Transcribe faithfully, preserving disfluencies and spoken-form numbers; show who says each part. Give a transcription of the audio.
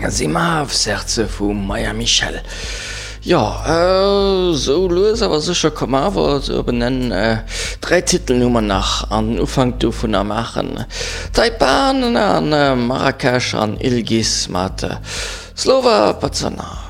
Speaker 1: Simav Serze vum Meier Michel. Ja äh, so loes awer secher kom awer so benennen äh, drei Titelnummer nach an Ufang du vun er machen. Taipan an äh, Marrakesch an Ilgis mat äh, Slova Pazana.